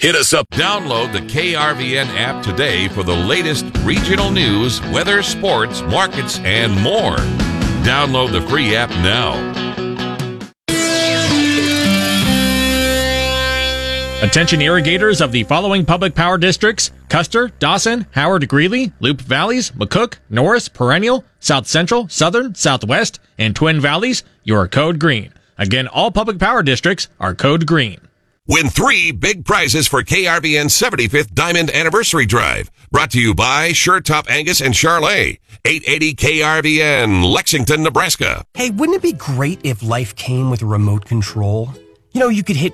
Hit us up. Download the KRVN app today for the latest regional news, weather, sports, markets, and more. Download the free app now. Attention irrigators of the following public power districts: Custer, Dawson, Howard, Greeley, Loup Valleys, McCook, Norris, Perennial, South Central, Southern, Southwest, and Twin Valleys. You are code green. Again, all public power districts are code green. Win 3 big prizes for KRVN's 75th Diamond Anniversary Drive. Brought to you by Sure Top Angus and Charlet. 880 KRVN, Lexington, Nebraska. Hey, wouldn't it be great if life came with a remote control? You know, you could hit